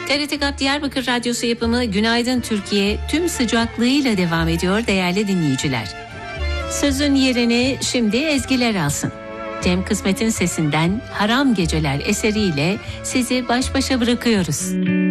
TRT GAP Diyarbakır Radyosu yapımı Günaydın Türkiye tüm sıcaklığıyla devam ediyor değerli dinleyiciler. Sözün yerini şimdi ezgiler alsın. Cem Kısmet'in sesinden Haram Geceler eseriyle sizi baş başa bırakıyoruz.